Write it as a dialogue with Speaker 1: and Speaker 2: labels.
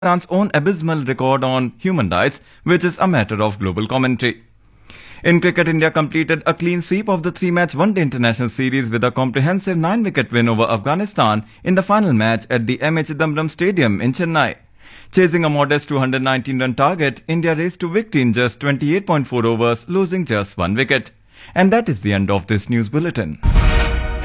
Speaker 1: Pakistan's own abysmal record on human rights, which is a matter of global commentary. In cricket, India completed a clean sweep of the three-match one-day international series with a comprehensive 9-wicket win over Afghanistan in the final match at the M.A. Chidambaram Stadium in Chennai. Chasing a modest 219-run target, India raced to victory in just 28.4 overs, losing just one wicket. And that is the end of this news bulletin.